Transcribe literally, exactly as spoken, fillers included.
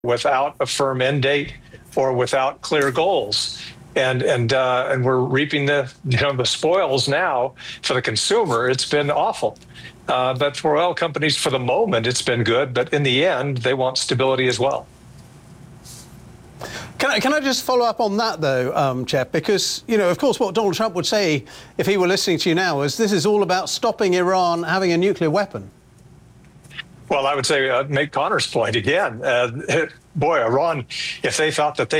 without a firm end date or without clear goals. And and uh, and we're reaping the you know the spoils now for the consumer. It's been awful, uh, but for oil companies, for the moment, it's been good. But in the end, they want stability as well. Can I, can I just follow up on that, though, um, Jeff? Because, you know, of course, what Donald Trump would say if he were listening to you now is this is all about stopping Iran having a nuclear weapon. Well, I would say uh, make Connor's point again. Uh, boy, Iran, if they thought that they